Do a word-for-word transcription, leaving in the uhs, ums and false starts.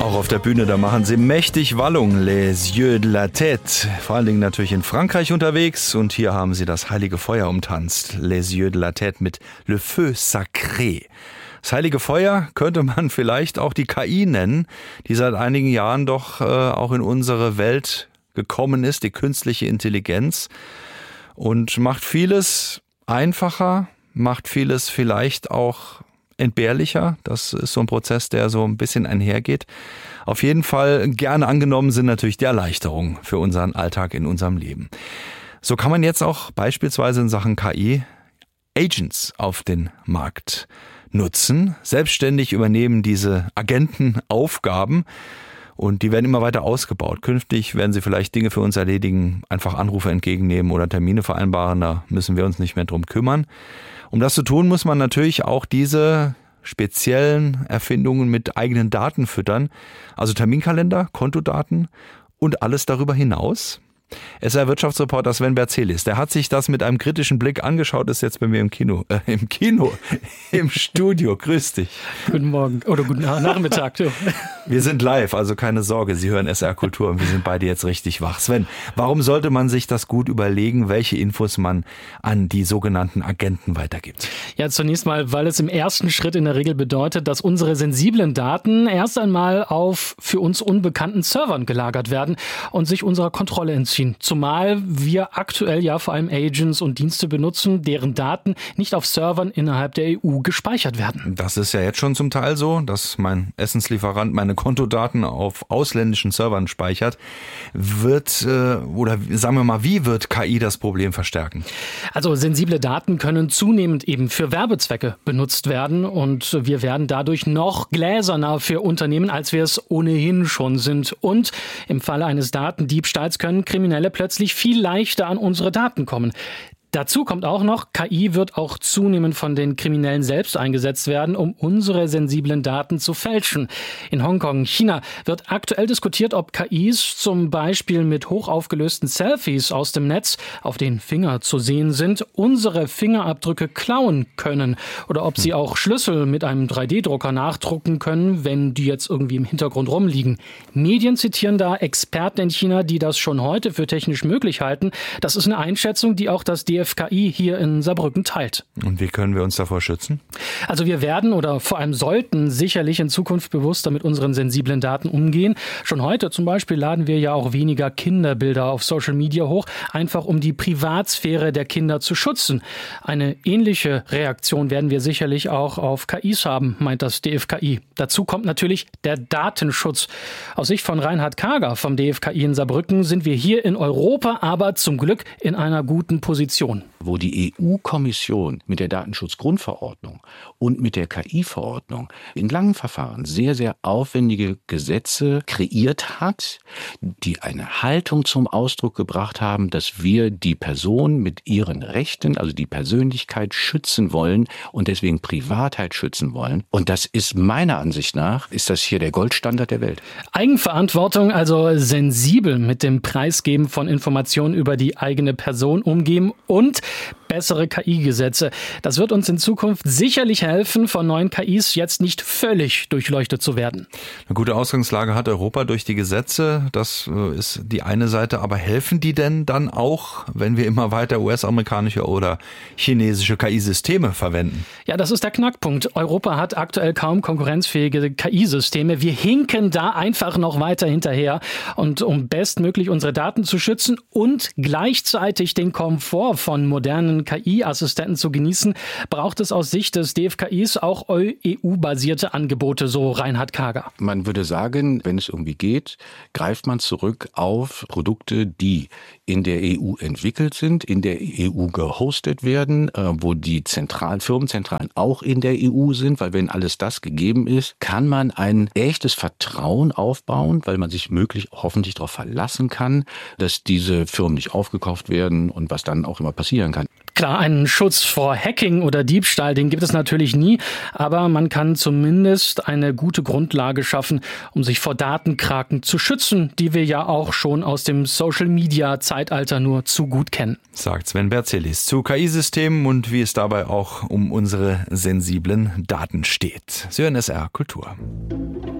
Auch auf der Bühne, da machen sie mächtig Wallung, Les Yeux de la Tête. Vor allen Dingen natürlich in Frankreich unterwegs und hier haben sie das heilige Feuer umtanzt. Les Yeux de la Tête mit Le Feu Sacré. Das heilige Feuer könnte man vielleicht auch die K I nennen, die seit einigen Jahren doch äh, auch in unsere Welt gekommen ist, die künstliche Intelligenz, und macht vieles einfacher, macht vieles vielleicht auch entbehrlicher. Das ist so ein Prozess, der so ein bisschen einhergeht. Auf jeden Fall gerne angenommen sind natürlich die Erleichterungen für unseren Alltag in unserem Leben. So kann man jetzt auch beispielsweise in Sachen K I Agents auf den Markt nutzen. Selbstständig übernehmen diese Agenten Aufgaben und die werden immer weiter ausgebaut. Künftig werden sie vielleicht Dinge für uns erledigen, einfach Anrufe entgegennehmen oder Termine vereinbaren. Da müssen wir uns nicht mehr drum kümmern. Um das zu tun, muss man natürlich auch diese speziellen Erfindungen mit eigenen Daten füttern. Also Terminkalender, Kontodaten und alles darüber hinaus. S R Wirtschaftsreporter Sven Berzelis, der hat sich das mit einem kritischen Blick angeschaut, ist jetzt bei mir im Kino, äh, im Kino, im Studio. Grüß dich. Guten Morgen oder guten Nachmittag. Du. Wir sind live, also keine Sorge, Sie hören S R Kultur und wir sind beide jetzt richtig wach. Sven, warum sollte man sich das gut überlegen, welche Infos man an die sogenannten Agenten weitergibt? Ja, zunächst mal, weil es im ersten Schritt in der Regel bedeutet, dass unsere sensiblen Daten erst einmal auf für uns unbekannten Servern gelagert werden und sich unserer Kontrolle entziehen. Zumal wir aktuell ja vor allem Agents und Dienste benutzen, deren Daten nicht auf Servern innerhalb der E U gespeichert werden. Das ist ja jetzt schon zum Teil so, dass mein Essenslieferant meine Kontodaten auf ausländischen Servern speichert. Wird, äh, oder sagen wir mal, wie wird K I das Problem verstärken? Also sensible Daten können zunehmend eben für Werbezwecke benutzt werden und wir werden dadurch noch gläserner für Unternehmen, als wir es ohnehin schon sind. Und im Falle eines Datendiebstahls können Kriminelle plötzlich viel leichter an unsere Daten kommen. Dazu kommt auch noch, K I wird auch zunehmend von den Kriminellen selbst eingesetzt werden, um unsere sensiblen Daten zu fälschen. In Hongkong, China, wird aktuell diskutiert, ob K Is zum Beispiel mit hochaufgelösten Selfies aus dem Netz, auf denen Finger zu sehen sind, unsere Fingerabdrücke klauen können. Oder ob sie auch Schlüssel mit einem drei D Drucker nachdrucken können, wenn die jetzt irgendwie im Hintergrund rumliegen. Medien zitieren da Experten in China, die das schon heute für technisch möglich halten. Das ist eine Einschätzung, die auch das D F K I hier in Saarbrücken teilt. Und wie können wir uns davor schützen? Also wir werden oder vor allem sollten sicherlich in Zukunft bewusster mit unseren sensiblen Daten umgehen. Schon heute zum Beispiel laden wir ja auch weniger Kinderbilder auf Social Media hoch, einfach um die Privatsphäre der Kinder zu schützen. Eine ähnliche Reaktion werden wir sicherlich auch auf K Is haben, meint das D F K I. Dazu kommt natürlich der Datenschutz. Aus Sicht von Reinhard Kager vom D F K I in Saarbrücken sind wir hier in Europa aber zum Glück in einer guten Position. Wo die E U-Kommission mit der Datenschutzgrundverordnung und mit der K I-Verordnung in langen Verfahren sehr, sehr aufwendige Gesetze kreiert hat, die eine Haltung zum Ausdruck gebracht haben, dass wir die Person mit ihren Rechten, also die Persönlichkeit, schützen wollen und deswegen Privatheit schützen wollen. Und das ist meiner Ansicht nach, ist das hier der Goldstandard der Welt. Eigenverantwortung, also sensibel mit dem Preisgeben von Informationen über die eigene Person umgehen und bessere K I-Gesetze. Das wird uns in Zukunft sicherlich helfen, von neuen K Is jetzt nicht völlig durchleuchtet zu werden. Eine gute Ausgangslage hat Europa durch die Gesetze. Das ist die eine Seite. Aber helfen die denn dann auch, wenn wir immer weiter U S-amerikanische oder chinesische K I-Systeme verwenden? Ja, das ist der Knackpunkt. Europa hat aktuell kaum konkurrenzfähige K I-Systeme. Wir hinken da einfach noch weiter hinterher. Und um bestmöglich unsere Daten zu schützen und gleichzeitig den Komfort von modernen K I-Assistenten zu genießen, braucht es aus Sicht des D F K Is auch E U-basierte Angebote, so Reinhard Kager. Man würde sagen, wenn es irgendwie geht, greift man zurück auf Produkte, die in der E U entwickelt sind, in der E U gehostet werden, wo die zentralen Firmenzentralen auch in der E U sind, weil wenn alles das gegeben ist, kann man ein echtes Vertrauen aufbauen, weil man sich möglich hoffentlich darauf verlassen kann, dass diese Firmen nicht aufgekauft werden und was dann auch immer passieren kann. Klar, einen Schutz vor Hacking oder Diebstahl, den gibt es natürlich nie, aber man kann zumindest eine gute Grundlage schaffen, um sich vor Datenkraken zu schützen, die wir ja auch schon aus dem Social-Media-Zeitalter nur zu gut kennen. Sagt Sven Berzelis zu K I-Systemen und wie es dabei auch um unsere sensiblen Daten steht. Sie hören S R Kultur.